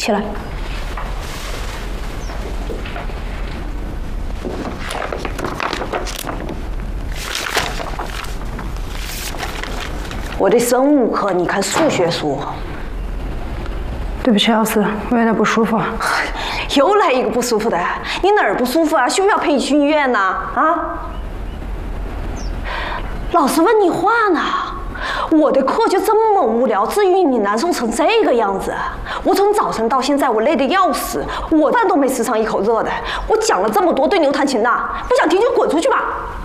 起来。我的生物课，你看数学书。 对不起，老师，我有点不舒服。 又来一个不舒服的，你哪儿不舒服啊？需不需要陪你去医院呢？啊？老师问你话呢。我的课就这么无聊，至于你难受成这个样子，我从早晨到现在我累得要死，我饭都没吃上一口热的。我讲了这么多对牛弹琴呐，不想听就滚出去吧。